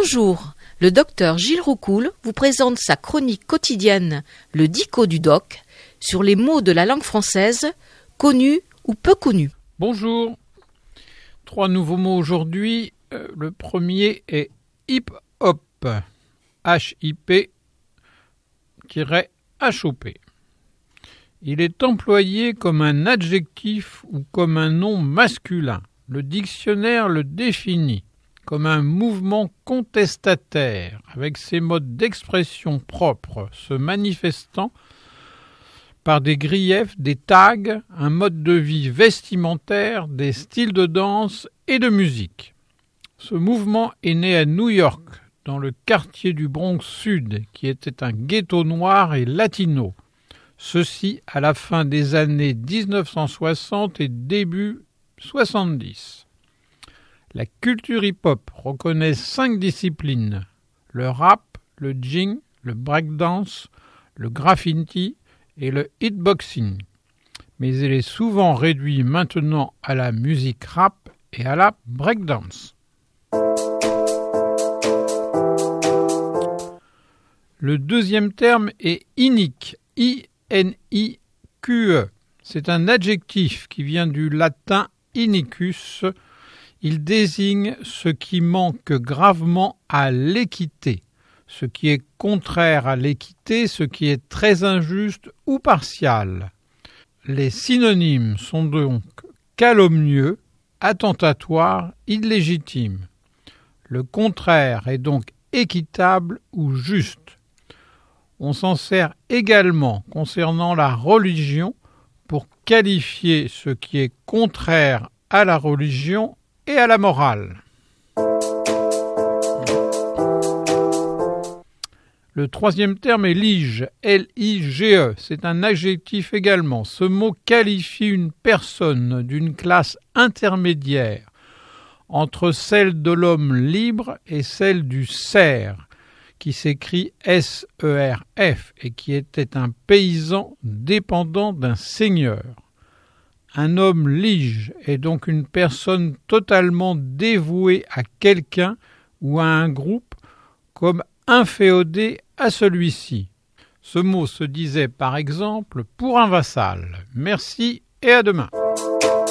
Bonjour, le docteur Gilles Roucoul vous présente sa chronique quotidienne, le Dico du Doc, sur les mots de la langue française, connus ou peu connus. Bonjour, 3 nouveaux mots aujourd'hui. Le premier est hip-hop, H-I-P-H-O-P. Il est employé comme un adjectif ou comme un nom masculin. Le dictionnaire le définit comme un mouvement contestataire avec ses modes d'expression propres se manifestant par des griefs, des tags, un mode de vie vestimentaire, des styles de danse et de musique. Ce mouvement est né à New York, dans le quartier du Bronx Sud, qui était un ghetto noir et latino. Ceci à la fin des années 1960 et début 70. La culture hip-hop reconnaît 5 disciplines, le rap, le jing, le breakdance, le graffiti et le hitboxing. Mais elle est souvent réduite maintenant à la musique rap et à la breakdance. Le deuxième terme est inique, I-N-I-Q-E. C'est un adjectif qui vient du latin inicus. Il désigne ce qui manque gravement à l'équité, ce qui est contraire à l'équité, ce qui est très injuste ou partial. Les synonymes sont donc calomnieux, attentatoire, illégitime. Le contraire est donc équitable ou juste. On s'en sert également concernant la religion pour qualifier ce qui est contraire à la religion et à la morale. Le troisième terme est lige, L-I-G-E. C'est un adjectif également. Ce mot qualifie une personne d'une classe intermédiaire entre celle de l'homme libre et celle du serf, qui s'écrit S-E-R-F et qui était un paysan dépendant d'un seigneur. Un homme lige est donc une personne totalement dévouée à quelqu'un ou à un groupe comme inféodé à celui-ci. Ce mot se disait par exemple pour un vassal. Merci et à demain.